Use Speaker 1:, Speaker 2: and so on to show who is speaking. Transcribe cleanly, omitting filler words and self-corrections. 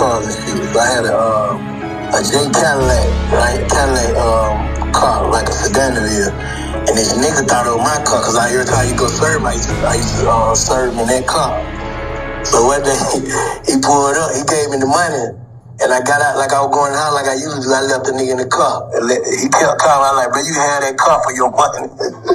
Speaker 1: cars and shit. So I had a J Cadillac, right? Cadillac car, like a sedan it is. And this nigga thought it was my car, cause every time you go serve, I used to serve in that car. So one day, he pulled up, he gave me the money, and I got out like I was going out like I usually do. I left the nigga in the car. And he kept calling, I like, bro, you had that car for your money.